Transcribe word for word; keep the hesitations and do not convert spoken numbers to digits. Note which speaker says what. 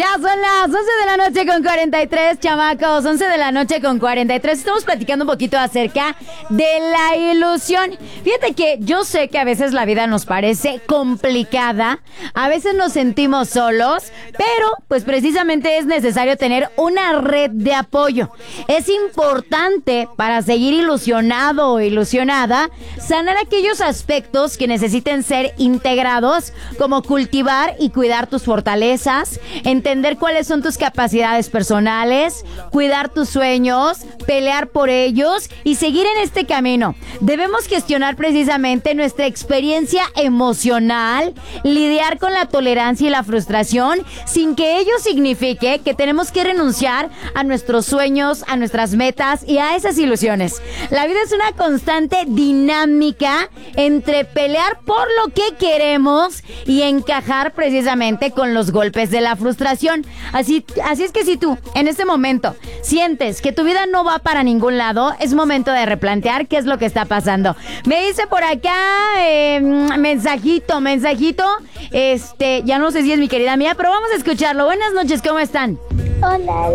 Speaker 1: Ya son las once de la noche con cuarenta y tres, chamacos. once de la noche con cuarenta y tres. Estamos platicando un poquito acerca de la ilusión. Fíjate que yo sé que a veces la vida nos parece complicada. A veces nos sentimos solos. Pero, pues precisamente es necesario tener una red de apoyo. Es importante para seguir ilusionado o ilusionada sanar aquellos aspectos que necesiten ser integrados, como cultivar y cuidar tus fortalezas, entender cuáles son tus capacidades personales, cuidar tus sueños, pelear por ellos y seguir en este camino. Debemos gestionar precisamente nuestra experiencia emocional, lidiar con la tolerancia y la frustración, sin que ello signifique que tenemos que renunciar a nuestros sueños, a nuestras metas y a esas ilusiones. La vida es una constante dinámica entre pelear por lo que queremos y encajar precisamente con los golpes de la frustración. Así, así es que si tú en este momento sientes que tu vida no va para ningún lado, es momento de replantear qué es lo que está pasando. Me dice por acá eh, mensajito, mensajito, este, ya no sé si es mi querida mía, pero vamos a escucharlo. Buenas noches, ¿cómo están?
Speaker 2: Hola.